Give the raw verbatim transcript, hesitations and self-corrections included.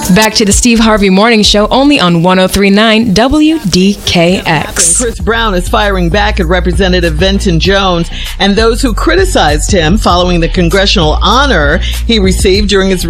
Back to the Steve Harvey Morning Show, only on one oh three point nine W D K X. Chris Brown is firing back at Representative Venton Jones and those who criticized him following the congressional honor he received during his